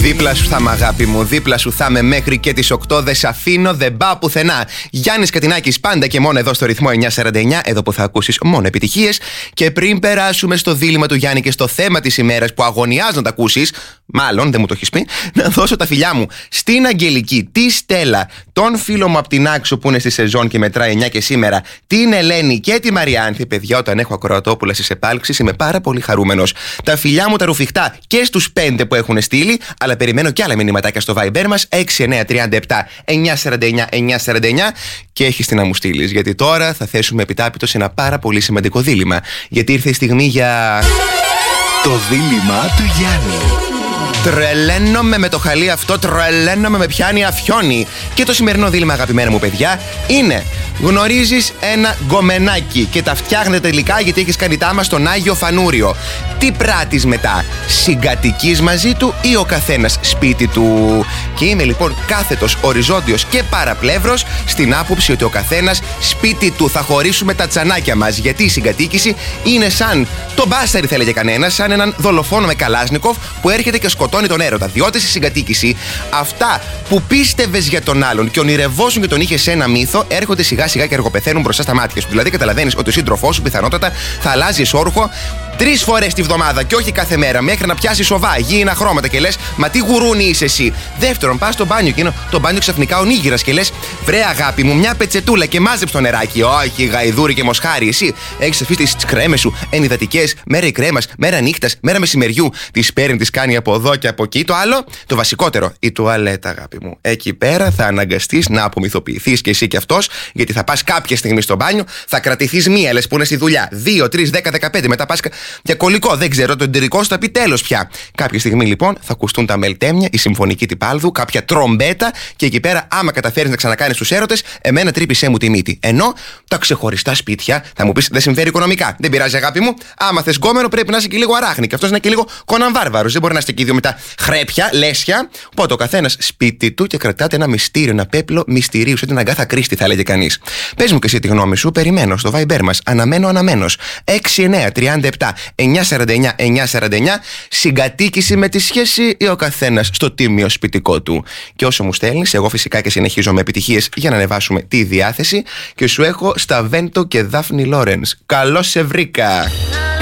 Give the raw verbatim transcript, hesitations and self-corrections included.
Δίπλα σου θα είμαι, αγάπη μου, δίπλα σου θα είμαι μέχρι και τις οκτώ. Δεν σ' αφήνω, δεν πάω πουθενά. Γιάννης Κατινάκης, πάντα και μόνο εδώ στο ρυθμό εννιακόσια σαράντα εννιά, εδώ που θα ακούσεις μόνο επιτυχίες. Και πριν περάσουμε στο δίλημμα του Γιάννη και στο θέμα της ημέρας που αγωνιάζω να τα ακούσεις, μάλλον δεν μου το έχεις πει, να δώσω τα φιλιά μου στην Αγγελική, τη Στέλλα, τον φίλο μου από την Άξο που είναι στη σεζόν και μετράει εννιά και σήμερα, την Ελένη και τη Μαριάνθη. Παιδιά, όταν έχω ακροατόπουλα στις επάλξεις είμαι πάρα πολύ χαρούμενος. Τα φιλιά μου τα ρουφιχτά και στους πέντε που έχουν στείλει, αλλά περιμένω και άλλα μηνύματάκια στο Viber μας έξι εννιά τρία επτά εννιά σαράντα εννιά εννιά σαράντα εννιά και έχεις τι να μου στείλεις. Γιατί τώρα θα θέσουμε επιτάπητο σε ένα πάρα πολύ σημαντικό δίλημμα. Γιατί ήρθε η στιγμή για το δίλημμα του Γιάννη. Τρελαίνομαι με το χαλί αυτό, τρελαίνομαι με πιάνει αφιόνι. Και το σημερινό δίλημμα, αγαπημένα μου παιδιά, είναι: γνωρίζεις ένα γκομενάκι και τα φτιάχνετε τελικά γιατί έχεις κάνει τάμα στον Άγιο Φανούριο. Τι πράττεις μετά, συγκατοικείς μαζί του ή ο καθένας σπίτι του? Και είμαι λοιπόν κάθετος, οριζόντιος και παραπλεύρος στην άποψη ότι ο καθένας σπίτι του. Θα χωρίσουμε τα τσανάκια μας, γιατί η συγκατοίκηση είναι σαν το μπάσταρι, θα έλεγε κανένας, σαν έναν δολοφόνο με καλάσνικοφ που έρχεται και σκοτώνει τον έρωτα. Διότι στη συγκατοίκηση αυτά που πίστευες για τον άλλον και ονειρευόσουν και τον είχες σε ένα μύθο έρχονται σιγά σιγά και αργοπεθαίνουν μπροστά στα μάτια σου. Δηλαδή καταλαβαίνεις ότι ο σύντροφός σου πιθανότατα θα αλλάζει εσώρουχο τρεις φορές τη βδομάδα και όχι κάθε μέρα, μέχρι να πιάσει σοβά, γήινα χρώματα και λες, μα τι γουρούνι είσαι εσύ. Δεύτερον, πας στο μπάνιο και είναι το μπάνιο ξαφνικά ονίγυρας και λες, βρε αγάπη μου, μια πετσετούλα και μάζεψε το νεράκι. Όχι, γαϊδούρι και μοσχάρι, εσύ έχεις αφήσει τις κρέμες σου ενυδατικές, μέρα η κρέμας, μέρα νύχτας, μέρα μεσημεριού. Τις παίρνει, τις κάνει από εδώ και από εκεί. Το άλλο, το βασικότερο, η τουαλέτα, αγάπη μου. Εκεί πέρα θα αναγκαστείς να απομυθοποιηθείς και εσύ και αυτός, γιατί θα πας κάποια στιγμή στο μπάνιο, θα κρατηθείς μία, λες που είναι στη δουλειά, δύο, τρεις, δέκα, δεκαπέντε, μετά πας για κολλικό, δεν ξέρω, το εντερικό σου θα πει τέλος πια. Κάποια στιγμή λοιπόν θα ακουστούν τα μελτέμια, η συμφωνική τυπάλδου, κάποια τρομπέτα και εκεί πέρα, άμα καταφέρεις να ξανακάνεις τους έρωτες, εμένα τρύπησέ μου τη μύτη. Ενώ τα ξεχωριστά σπίτια θα μου πεις δεν συμφέρει οικονομικά. Δεν πειράζει, αγάπη μου, άμα θες γκόμενο πρέπει να είσαι και λίγο αράχνη και αυτός να είναι και λίγο κονανβάρβαρος. Δεν μπορεί να είστε και δύο μετά χρέπια, λέσια. Οπότε ο καθένας σπίτι του και κρατάτε ένα μυστήριο, ένα πέπλο μυστηρίου, σαν την Αγκάθα Κρίστη, θα έλεγε κανείς. Πες μου και εσύ τη γνώμη σου, περιμένω στο Viber μας. Αναμένω, αναμένος. έξι εννιά τρία επτά εννιά σαράντα εννιά εννιά σαράντα εννιά. Συγκατοίκηση με τη σχέση ή ο καθένας στο τίμιο σπιτικό του? Και όσο μου στέλνεις, εγώ φυσικά και συνεχίζω με επιτυχίες για να ανεβάσουμε τη διάθεση και σου έχω στα Βέντο και Δάφνη Λόρενς. Καλώς σε βρήκα!